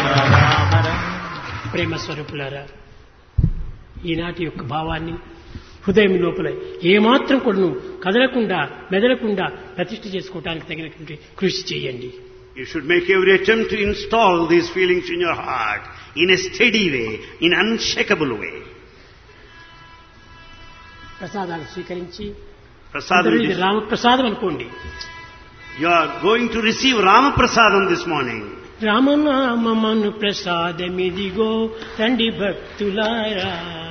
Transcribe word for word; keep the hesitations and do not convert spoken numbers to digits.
ప్రేమ స్వరూపులారా, ఈనాటి యొక్క భావాన్ని హృదయం లోపల ఏమాత్రం కూడా కదలకుండా మెదలకుండా ప్రతిష్ఠ చేసుకోవడానికి తగినటువంటి కృషి చేయండి. You should make every attempt to install these feelings in your heart in a steady way, in an unshakable way. ప్రసాదాలు స్వీకరించి Prasadam, ఇది రామప్రసాదం అనుకోండి. you are going to receive Rama Prasadam this morning. రామనామమను ప్రసాదమిదిగో రండి భక్తులారా.